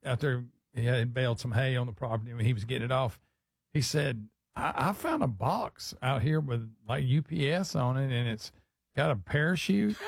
after he had baled some hay on the property when he was getting it off, he said, I found a box out here with like UPS on it, and it's got a parachute.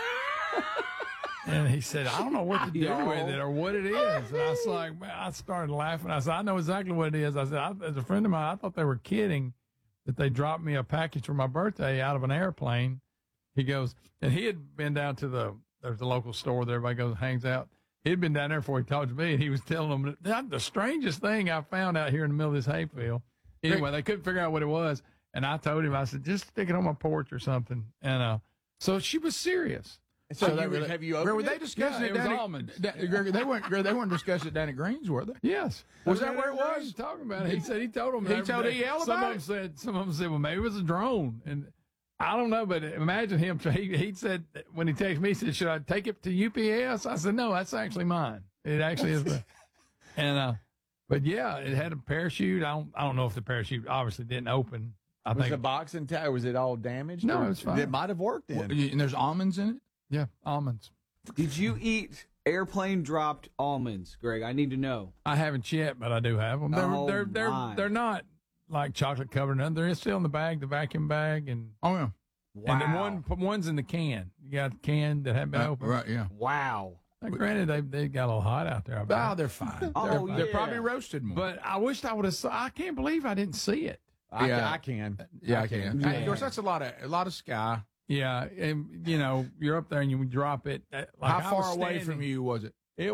And he said, I don't know what to do with it or what it is. And I was like, man, I started laughing. I said, I know exactly what it is. I said, as a friend of mine, I thought they were kidding that they dropped me a package for my birthday out of an airplane. He goes, and he had been down to there's a local store that everybody goes and hangs out. He'd been down there before he talked to me, and he was telling them that the strangest thing I found out here in the middle of this hayfield. Anyway, they couldn't figure out what it was. And I told him, I said, just stick it on my porch or something. And so she was serious. So have you opened were they discussing it? It was almonds. They weren't discussing it down at Greens, were they? Yes. Was that where it was? Talking about it. He said he told them. He told EL about it? Some of them said, well, maybe it was a drone. And I don't know, but imagine him. He said, when he texted me, he said, should I take it to UPS? I said, no, that's actually mine. It actually is. But yeah, it had a parachute. I don't know if the parachute obviously didn't open. Was the box intact, or was it all damaged? No, it was fine. It might have worked then. And there's almonds in it? Yeah, almonds. Did you eat airplane dropped almonds, Greg? I need to know. I haven't yet, but I do have them. They're not like chocolate covered. They're still in the bag, the vacuum bag, and yeah. Wow. And then one's in the can. You got the can that hadn't been opened. Right, yeah. Wow. Now, granted, they got a little hot out there. Oh, they're fine. They're probably roasted more. But I wished I would have. I can't believe I didn't see it. I can. Yeah, I can. Of course, that's a lot of sky. Yeah, and you're up there and you drop it. How far away from you was it? It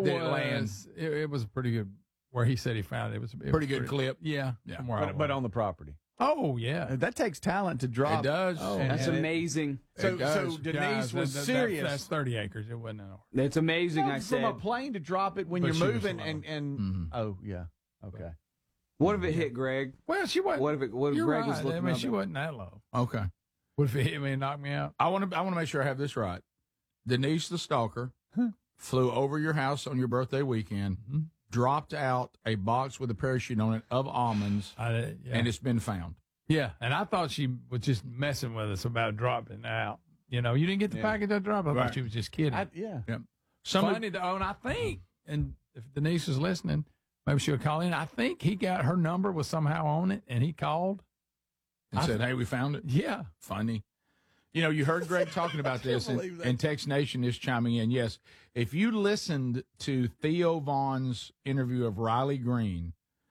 was a pretty good. Where he said he found it, it was a pretty good clip. Yeah. But on the property. Oh yeah, that takes talent to drop. It does. Oh, that's amazing. So Denise was serious. That's 30 acres. It wasn't an order. That's amazing. I said from a plane to drop it when you're moving and oh yeah, okay. What if it hit Greg? Well, she wasn't. What if Greg was looking? I mean, she wasn't that low. Okay. What if it hit me and knocked me out? I want to make sure I have this right. Denise the stalker flew over your house on your birthday weekend, dropped out a box with a parachute on it of almonds, and it's been found. Yeah, and I thought she was just messing with us about dropping it out. You didn't get the package I dropped. I thought she was just kidding. Funny though, and I think, and if Denise is listening, maybe she'll call in. I think he got her number was somehow on it, and he called. And said, hey, we found it? Yeah. Funny. You heard Greg talking about this, and Text Nation is chiming in. Yes, if you listened to Theo Vaughn's interview of Riley Green,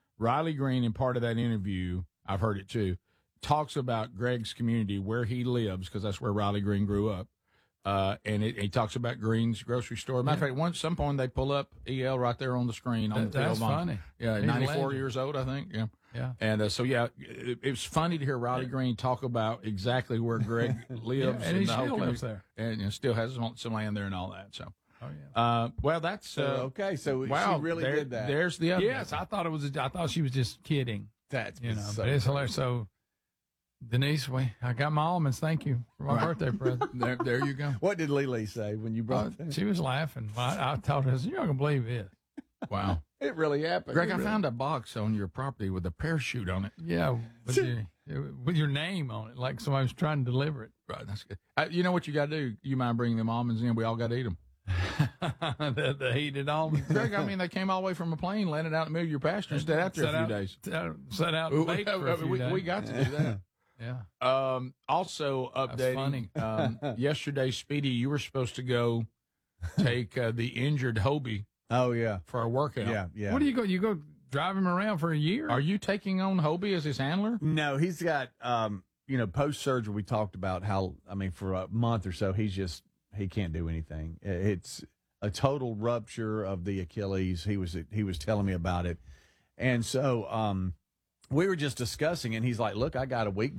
in part of that interview, I've heard it too, talks about Greg's community, where he lives, because that's where Riley Green grew up. And he talks about Green's grocery store. Matter of fact, at some point they pull up EL right there on the screen. That's funny. Yeah, 94 years old, I think. Yeah. Yeah. And it was funny to hear Riley Green talk about exactly where Greg lives. And he still lives there. And still has some land there and all that. So. Oh yeah. Well, that's okay. So wow, she really did that. There's the other. Yes, I thought she was just kidding. That's but it's hilarious. So, Denise, I got my almonds. Thank you for my birthday present. There you go. What did Lily say when you brought it? She was laughing. I told her, "You're not gonna believe this." Wow. It really happened. Greg, I found a box on your property with a parachute on it. Yeah, with your name on it, like somebody was trying to deliver it. Right, that's good. You know what you got to do? You mind bringing them almonds in? We all got to eat them. the heated almonds. Greg, I mean, they came all the way from a plane, landed out in the middle of your pasture, and stayed out there a few days. Set out and baked for a few days. We got to do that. Yeah. Also updating, yesterday, Speedy, you were supposed to go take the injured Hobie. Oh, yeah. For a workout. Yeah. What do you go? You go drive him around for a year? Are you taking on Hobie as his handler? No, he's got, post-surgery, we talked about how, for a month or so, he can't do anything. It's a total rupture of the Achilles. He was telling me about it. And so, we were just discussing, and he's like, look, I got a week